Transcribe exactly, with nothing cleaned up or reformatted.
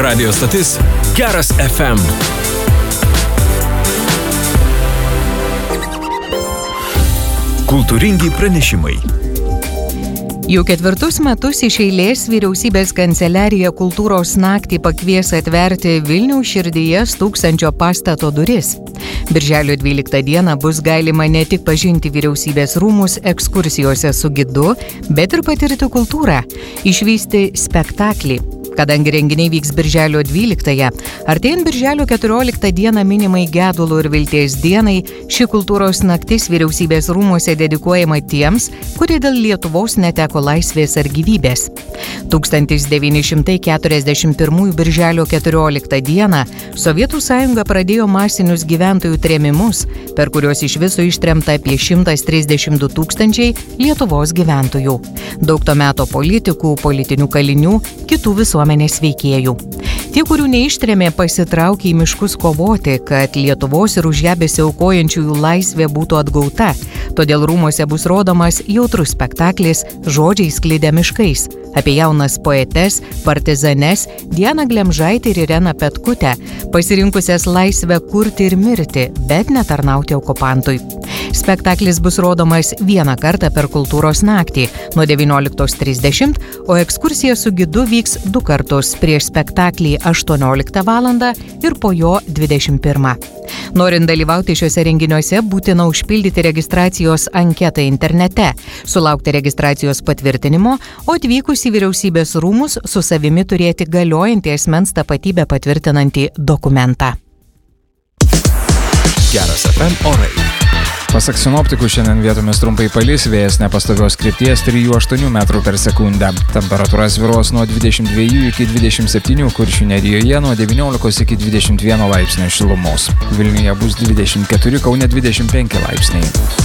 Radio stotis Geras F M. Kultūringi pranešimai. Jau ketvirtus metus iš eilės vyriausybės kanceliarija kultūros naktį pakvies atverti Vilniaus širdyje stūksančio pastato duris. Birželio dvyliktą dieną bus galima ne tik pažinti vyriausybės rūmus ekskursijose su gidu, bet ir patirti kultūrą, išvysti spektaklį. Kadangi renginiai vyks birželio dvyliktąją, artėjant birželio keturioliktą dieną minimai gedulo ir vilties dienai, ši kultūros naktis vyriausybės rūmuose dedikuojama tiems, kurie dėl Lietuvos neteko laisvės ar gyvybės. tūkstantis devyni šimtai keturiasdešimt pirmųjų birželio keturioliktą dieną Sovietų sąjunga pradėjo masinius gyventojų trėmimus, per kuriuos iš viso ištremta apie šimtas trisdešimt du tūkstančiai Lietuvos gyventojų. Daug to meto politikų, politinių kalinių, kitų visuomenės veikėjų. Tie, kurių neištrėmė, pasitraukė į miškus kovoti, kad Lietuvos ir už ją besiaukojančiųjų laisvė būtų atgauta. Todėl rūmuose bus rodomas jautrus spektaklis Žodžiai sklidę miškais apie jaunas poetes, partizanes Dianą Glemžaitę ir Ireną Petkutę, pasirinkusias laisvę kurti ir mirti, bet netarnauti okupantui. Spektaklis bus rodomas vieną kartą per kultūros naktį nuo devynioliktos trisdešimt, o ekskursija su gidu vyks du kartus prieš spektaklį aštuonioliktą valandą ir po jo dvidešimt pirmą. Norint dalyvauti šiuose renginiuose, būtina užpildyti registracijos anketą internete, sulaukti registracijos patvirtinimo, o atvykus į vyriausybės rūmus su savimi turėti galiojantį asmens tapatybę patvirtinantį dokumentą. Geras F M orai. Pasak sinoptikų, šiandien vietomis trumpai palis, vėjas nepastovios krypties trijų aštuonių metrų per sekundę. Temperatūra svyruos nuo dvidešimt dviejų iki dvidešimt septynių, Kuršių nerijoje nuo devyniolikos iki dvidešimt vieno laipsnio šilumos. Vilniuje bus dvidešimt keturi, Kaune dvidešimt penki laipsniai.